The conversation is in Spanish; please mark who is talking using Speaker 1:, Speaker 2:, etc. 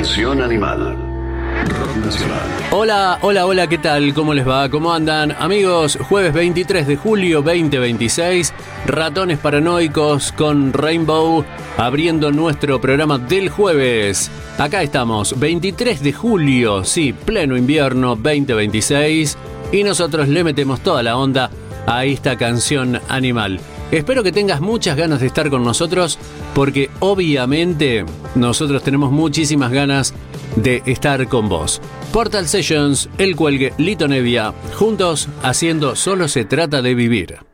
Speaker 1: Canción Animal. Rock Nacional.
Speaker 2: Hola, ¿qué tal? ¿Cómo les va? ¿Cómo andan? Amigos, jueves 23 de julio 2026, Ratones Paranoicos con Rainbow, abriendo nuestro programa del jueves. Acá estamos, 23 de julio, sí, pleno invierno 2026, y nosotros le metemos toda la onda a esta canción animal. Espero que tengas muchas ganas de estar con nosotros, porque obviamente nosotros tenemos muchísimas ganas de estar con vos. Portal Sessions, El Cuelgue, Lito Nevia, juntos haciendo Solo se trata de vivir.